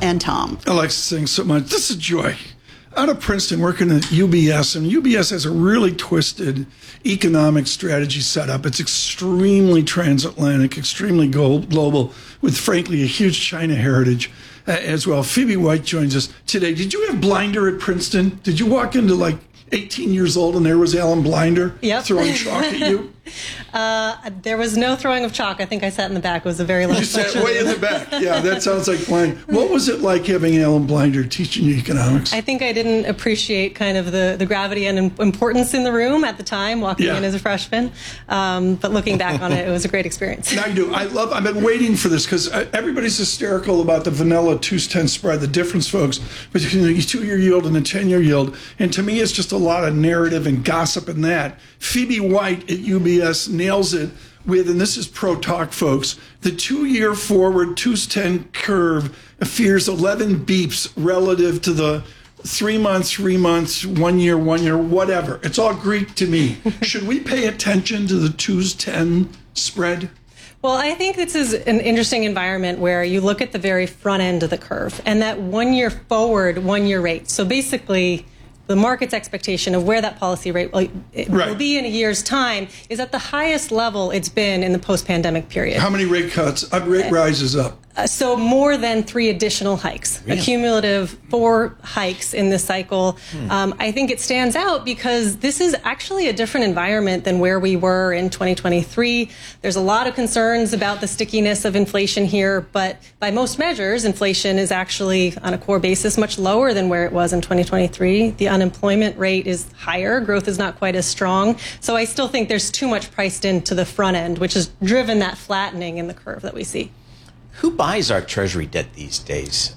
and Tom. Alexis, thanks so much. This is Joy. Out of Princeton, working at UBS, and UBS has a really twisted economic strategy set up. It's extremely transatlantic, extremely global, with, frankly, a huge China heritage as well. Phoebe White joins us today. Did you have Blinder at Princeton? Did you walk into, like, 18 years old and there was Alan Blinder throwing chalk at you? There was no throwing of chalk. I think I sat in the back. It was a very long You sat way in the back. Yeah, that sounds like Blinder. What was it like having Alan Blinder teaching you economics? I think I didn't appreciate kind of the gravity and importance in the room at the time, walking in as a freshman. But looking back on it, it was a great experience. Now you do. I've been waiting for this because everybody's hysterical about the vanilla 2-10 spread, the difference, folks, between the 2-year yield and the 10-year yield. And to me, it's just a lot of narrative and gossip in that. Phoebe White at UBS nails it with, and this is pro talk, folks, the 2-year forward 2-10 curve fears 11 beeps relative to the 3 months, 3 months, 1 year, 1 year, whatever. It's all Greek to me. Should we pay attention to the 2-10 spread? Well, I think this is an interesting environment where you look at the very front end of the curve and that 1 year forward, 1 year rate. So basically, the market's expectation of where that policy rate will be in a year's time is at the highest level it's been in the post-pandemic period. How many rate cuts? Rate rises up? So more than 3 additional hikes, a cumulative 4 hikes in this cycle. I think it stands out because this is actually a different environment than where we were in 2023. There's a lot of concerns about the stickiness of inflation here, but by most measures, inflation is actually on a core basis much lower than where it was in 2023. The unemployment rate is higher. Growth is not quite as strong. So I still think there's too much priced into the front end, which has driven that flattening in the curve that we see. Who buys our Treasury debt these days?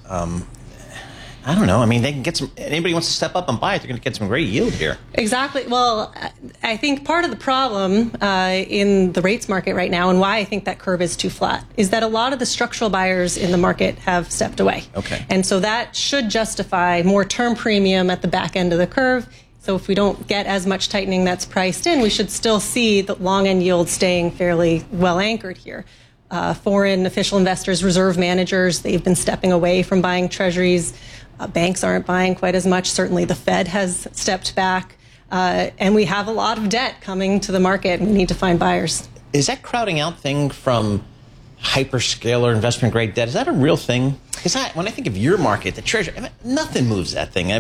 I don't know. I mean, they can get some. Anybody wants to step up and buy it, they're going to get some great yield here. Exactly. Well, I think part of the problem in the rates market right now, and why I think that curve is too flat, is that a lot of the structural buyers in the market have stepped away. Okay. And so that should justify more term premium at the back end of the curve. So if we don't get as much tightening that's priced in, we should still see the long end yield staying fairly well anchored here. Foreign official investors, reserve managers, they've been stepping away from buying treasuries. Banks aren't buying quite as much. Certainly the Fed has stepped back. And we have a lot of debt coming to the market, and we need to find buyers. Is that crowding out thing from hyperscaler investment grade debt, is that a real thing? Because when I think of your market, the Treasury, nothing moves that thing. I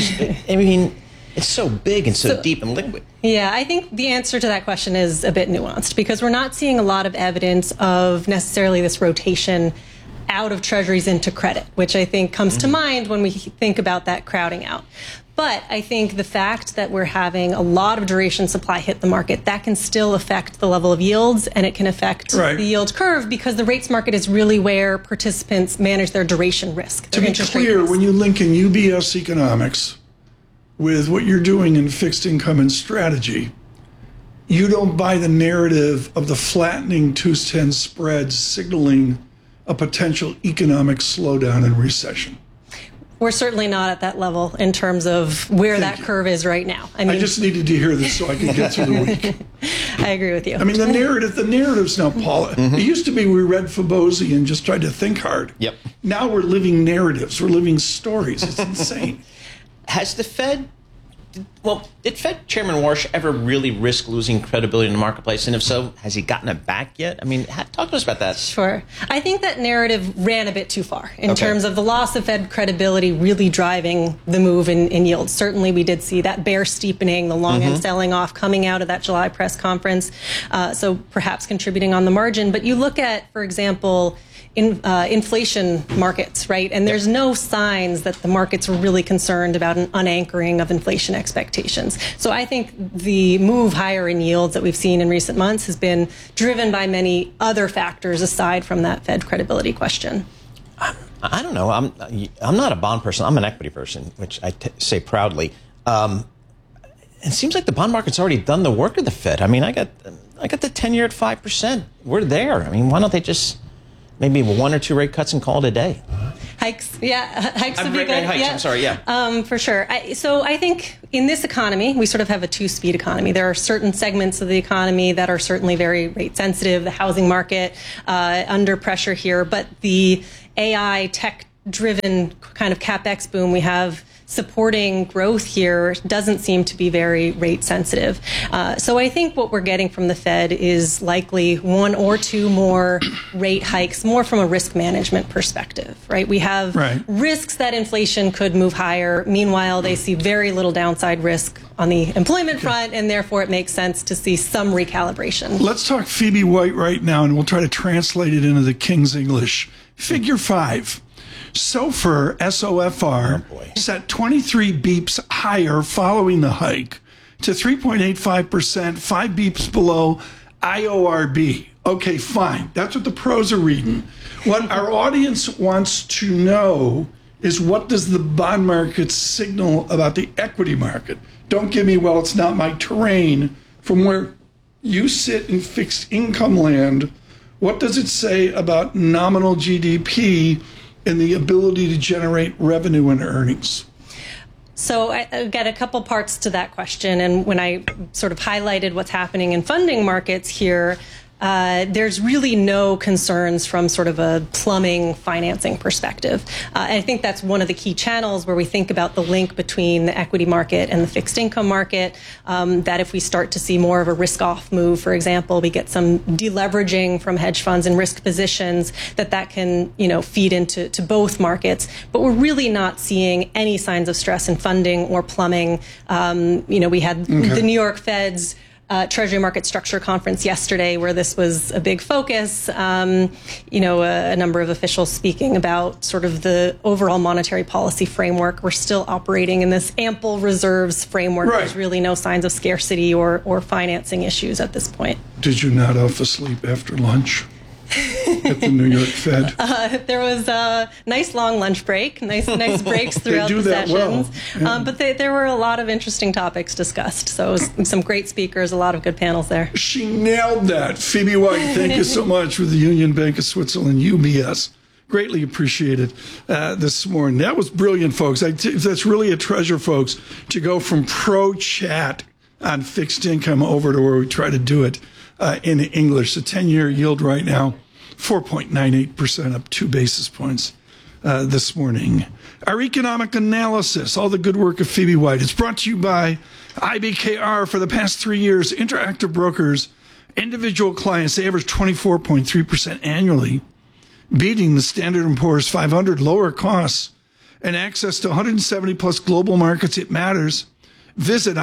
mean, it's so big and so deep and liquid. Yeah, I think the answer to that question is a bit nuanced because we're not seeing a lot of evidence of necessarily this rotation out of treasuries into credit, which I think comes to mind when we think about that crowding out. But I think the fact that we're having a lot of duration supply hit the market, that can still affect the level of yields and it can affect the yield curve because the rates market is really where participants manage their duration risk. To be clear, when you link in UBS economics with what you're doing in fixed income and strategy, you don't buy the narrative of the flattening 2-10 spreads signaling a potential economic slowdown and recession. We're certainly not at that level in terms of where that curve is right now. I just needed to hear this so I could get through the week. I agree with you. I mean, the narrative's now, Paul. It used to be we read Fabozzi and just tried to think hard. Yep. Now we're living narratives. We're living stories. It's insane. Has the Fed, did Fed Chairman Warsh ever really risk losing credibility in the marketplace? And if so, has he gotten it back yet? I mean, talk to us about that. Sure. I think that narrative ran a bit too far in terms of the loss of Fed credibility really driving the move in yields. Certainly, we did see that bear steepening, the long end selling off coming out of that July press conference. So perhaps contributing on the margin. But you look at, for example, inflation markets, right? And there's no signs that the markets are really concerned about an unanchoring of inflation expectations. So I think the move higher in yields that we've seen in recent months has been driven by many other factors aside from that Fed credibility question. I don't know. I'm not a bond person. I'm an equity person, which I say proudly. It seems like the bond market's already done the work of the Fed. I mean, I got the 10-year at 5%. We're there. I mean, why don't they just maybe 1 or 2 rate cuts and call it a day? Hikes, hikes would be good. Hikes, I'm sorry, for sure. So I think in this economy, we sort of have a 2-speed economy. There are certain segments of the economy that are certainly very rate sensitive, the housing market under pressure here, but the AI tech driven kind of CapEx boom we have supporting growth here doesn't seem to be very rate sensitive. So I think what we're getting from the Fed is likely one or two more rate hikes, more from a risk management perspective, right? We have risks that inflation could move higher. Meanwhile, they see very little downside risk on the employment front, and therefore it makes sense to see some recalibration. Let's talk Phoebe White right now, and we'll try to translate it into the King's English. Figure 5. SOFR, S-O-F-R, set 23 beeps higher following the hike to 3.85%, 5 beeps below IORB. Okay, fine. That's what the pros are reading. What our audience wants to know is, what does the bond market signal about the equity market? Don't give me, well, it's not my terrain. From where you sit in fixed income land, what does it say about nominal GDP and the ability to generate revenue and earnings? So I got a couple parts to that question. And when I sort of highlighted what's happening in funding markets here, there's really no concerns from sort of a plumbing financing perspective. And I think that's one of the key channels where we think about the link between the equity market and the fixed income market, that if we start to see more of a risk-off move, for example, we get some deleveraging from hedge funds and risk positions, that can, feed into both markets. But we're really not seeing any signs of stress in funding or plumbing. We had the New York Fed's Treasury Market Structure Conference yesterday, where this was a big focus. A number of officials speaking about sort of the overall monetary policy framework. We're still operating in this ample reserves framework. Right. There's really no signs of scarcity or financing issues at this point. Did you nod off asleep after lunch at the New York Fed? There was a nice long lunch break, nice breaks throughout the sessions. Well. Yeah. But there were a lot of interesting topics discussed. So it was some great speakers, a lot of good panels there. She nailed that. Phoebe White, thank you so much with the Union Bank of Switzerland, UBS. Greatly appreciated this morning. That was brilliant, folks. That's really a treasure, folks, to go from pro chat on fixed income over to where we try to do it in English. The 10-year yield right now, 4.98%, up 2 basis points this morning. Our economic analysis, all the good work of Phoebe White, is brought to you by IBKR. For the past 3 years, Interactive Brokers, individual clients average 24.3% annually, beating the Standard & Poor's 500, lower costs, and access to 170 plus global markets. It matters. Visit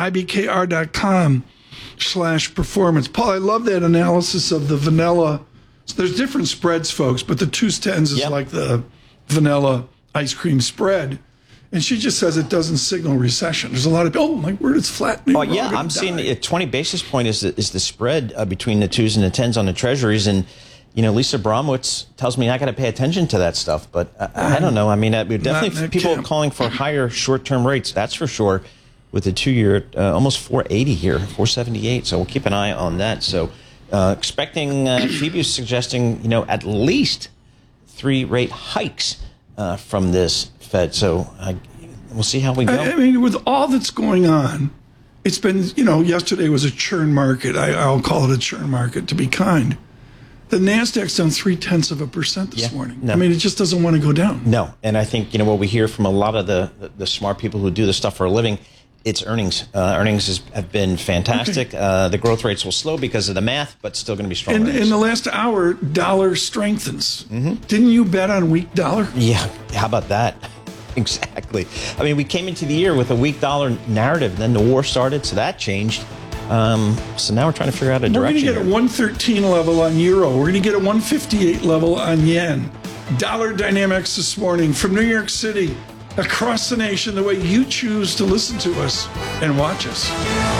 ibkr.com/performance. Paul, I love that analysis of the vanilla. There's different spreads, folks, but the 2s10s is like the vanilla ice cream spread. And she just says it doesn't signal recession. There's a lot of, oh, my word, it's flattening. Oh, yeah, I'm seeing a 20 basis point is the spread between the 2s and the 10s on the treasuries. And, Lisa Bromwitz tells me I got to pay attention to that stuff. But I don't know. I mean, definitely people calling for higher short-term rates, that's for sure, with the 2-year almost 480 here, 478. So we'll keep an eye on that. So expecting, Phoebe is suggesting, at least 3 rate hikes from this Fed. So we'll see how we go. I mean, with all that's going on, it's been, yesterday was a churn market. I'll call it a churn market to be kind. The NASDAQ's down 0.3% this morning. No. I mean, it just doesn't want to go down. No. And I think, what we hear from a lot of the smart people who do this stuff for a living, it's earnings. Earnings have been fantastic. Okay. The growth rates will slow because of the math, but still going to be strong. In the last hour, dollar strengthens. Mm-hmm. Didn't you bet on weak dollar? Yeah. How about that? Exactly. I mean, we came into the year with a weak dollar narrative, and then the war started, so that changed. So now we're trying to figure out a direction. We're going to get a 113 level on euro. We're going to get a 158 level on yen. Dollar dynamics this morning from New York City, across the nation, the way you choose to listen to us and watch us.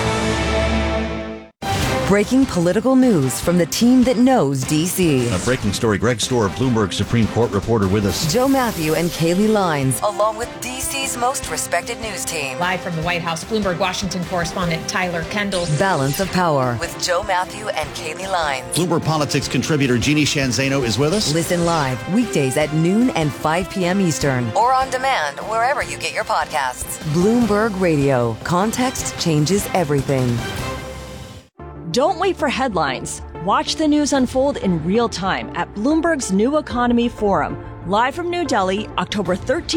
Breaking political news from the team that knows D.C. A breaking story. Greg Stohr, Bloomberg Supreme Court reporter with us. Joe Matthew and Kaylee Lines, along with D.C.'s most respected news team. Live from the White House, Bloomberg Washington correspondent Tyler Kendall. Balance of Power with Joe Matthew and Kaylee Lines. Bloomberg Politics contributor Jeannie Shanzano is with us. Listen live weekdays at noon and 5 p.m. Eastern. Or on demand wherever you get your podcasts. Bloomberg Radio. Context changes everything. Don't wait for headlines. Watch the news unfold in real time at Bloomberg's New Economy Forum, Live from New Delhi, October 13th.